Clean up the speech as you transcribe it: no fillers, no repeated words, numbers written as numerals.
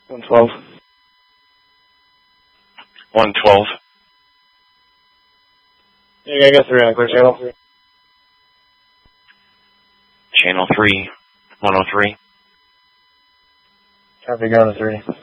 112. 112. Yeah, I got 3 on the clear channel. Channel 3, 103. Copy, going to 3.